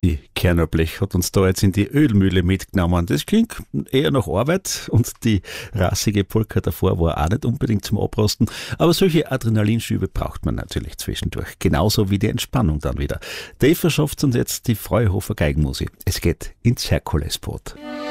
Die Kernerblech hat uns da jetzt in die Ölmühle mitgenommen. Das klingt eher nach Arbeit und die rassige Polka davor war auch nicht unbedingt zum Abrosten. Aber solche Adrenalinschübe braucht man natürlich zwischendurch. Genauso wie die Entspannung dann wieder. Dave verschafft uns jetzt die Freuhofer Geigenmusik. Es geht ins Herkulesboot.